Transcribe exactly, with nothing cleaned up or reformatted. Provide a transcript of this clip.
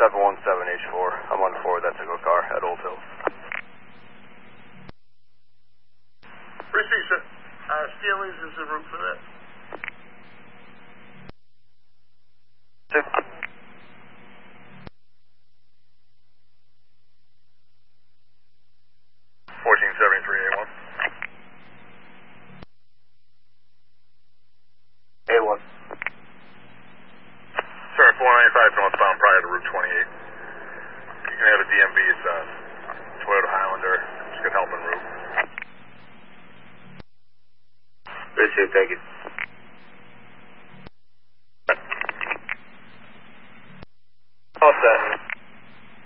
seven one seven H four. I'm on forward that single car at Old Hills. Received, sir. Uh, Steely's is the route for that. Six. fourteen seventy-three A one. A one. Sir, four ninety-five northbound prior to Route twenty-eight. You can have a D M V, it's a Toyota Highlander. It's good help en route. Received, thank you.